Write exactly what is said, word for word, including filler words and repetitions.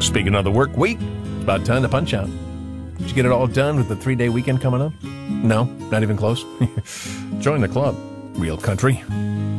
Speaking of the work week, it's about time to punch out. Did you get it all done with the three-day weekend coming up? No, not even close. Join the club. Real country,